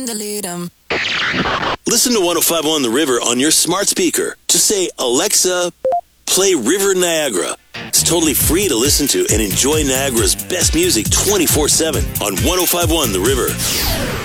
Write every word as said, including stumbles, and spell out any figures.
delete 'em. Listen to one oh five point one The River on your smart speaker. Just say, Alexa, play River Niagara. It's totally free to listen to and enjoy Niagara's best music twenty-four seven on one oh five point one The River.